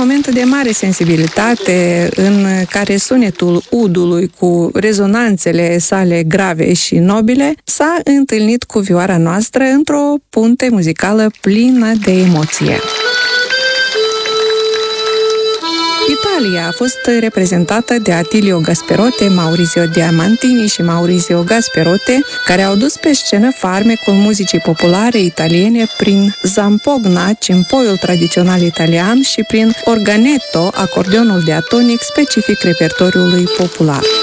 moment de mare sensibilitate în care sunetul udului cu rezonanțele sale grave și nobile s-a întâlnit cu vioara noastră într-o punte muzicală plină de emoție. Italia a fost reprezentată de Attilio Gasperote, Maurizio Diamantini și Maurizio Gasperote, care au dus pe scenă farmecul muzicii populare italiene prin zampogna, cimpoiul tradițional italian, și prin organetto, acordeonul diatonic specific repertoriului popular.